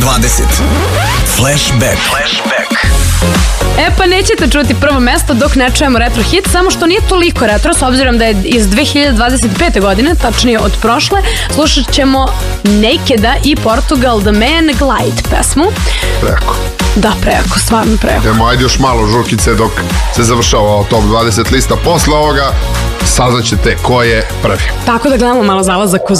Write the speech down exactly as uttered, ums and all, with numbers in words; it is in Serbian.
dvadeset. Flashback. Flashback. E pa nećete čuti prvo mesto dok ne čujemo retro hit, samo što nije toliko retro, s obzirom da je iz dve hiljade dvadeset pete godine, tačnije od prošle. Slušat ćemo Nakeda i Portugal The Man Glide pesmu. Preko. Da, preko, stvarno preko. Idemo, ajde još malo žurkice dok se završava top dvadeset lista. Posle ovoga saznaćete ko je prvi. Tako da gledamo malo zalazak u